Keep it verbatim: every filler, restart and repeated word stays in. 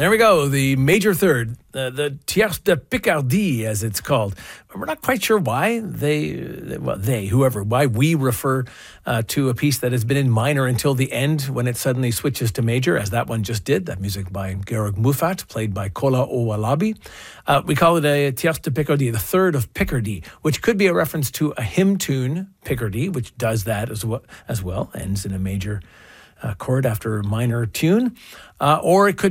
There we go, the major third, uh, the Tierce de Picardie, as it's called. We're not quite sure why they, well, they, whoever, why we refer uh, to a piece that has been in minor until the end when it suddenly switches to major, as that one just did. That music by Georg Muffat, played by Kola Owalabi. Uh, we call it a Tierce de Picardie, the third of Picardy, which could be a reference to a hymn tune, Picardy, which does that as well, as well ends in a major uh, chord after a minor tune. Uh, or it could